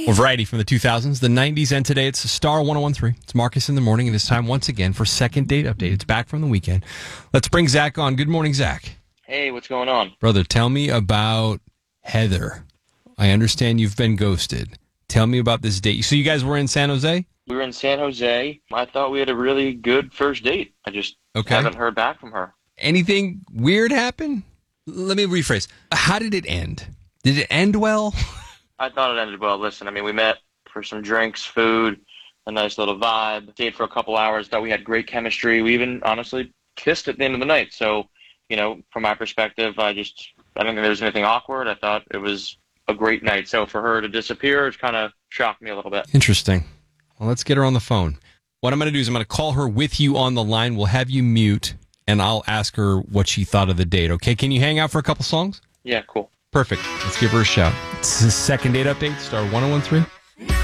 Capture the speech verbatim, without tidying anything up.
Well, variety from the two thousands, the nineties, and today it's Star one oh one three. It's Marcus in the morning, and it's time once again for Second Date Update. It's back from the weekend. Let's bring Zach on. Good morning, Zach. Hey, what's going on? Brother, tell me about Heather. I understand you've been ghosted. Tell me about this date. So you guys were in San Jose? We were in San Jose. I thought we had a really good first date. I just Okay. haven't heard back from her. Anything weird happen? Let me rephrase. How did it end? Did it end well? I thought it ended well. Listen, I mean, we met for some drinks, food, a nice little vibe. Stayed for a couple hours. Thought we had great chemistry. We even, honestly, kissed at the end of the night. So, you know, from my perspective, I just, I don't think there was anything awkward. I thought it was a great night. So for her to disappear, it kind of shocked me a little bit. Interesting. Well, let's get her on the phone. What I'm going to do is I'm going to call her with you on the line. We'll have you mute, and I'll ask her what she thought of the date. Okay, can you hang out for a couple songs? Yeah, cool. Perfect. Let's give her a shout. It's the Second Date Update, Star one oh one three.